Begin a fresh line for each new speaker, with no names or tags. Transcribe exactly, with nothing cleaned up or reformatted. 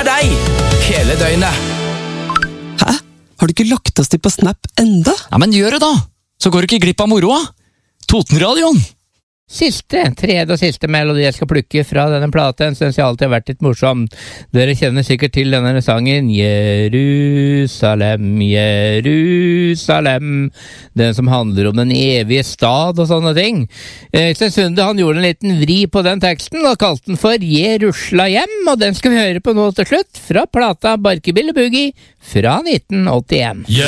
deg hele døgnet.
Hæ? Har du ikke lagt oss til på Snap enda?
Ja, men gjør det da, så går du ikke glipp av moroa. Totenradioen.
Siste, tredje og siste melodi jeg skal plukke fra denne platen, synes jeg alltid har vært litt morsom. Dere kjenner sikkert til denne sangen, Jerusalem, Jerusalem, den som handler om den evige stad og sånne ting. Øystein Sunde, han gjorde en liten vri på den teksten og kalte den for Jerusla hjem, og den skal vi høre på nå til slutt, fra plata Barkebille Boogie fra nitten åttien.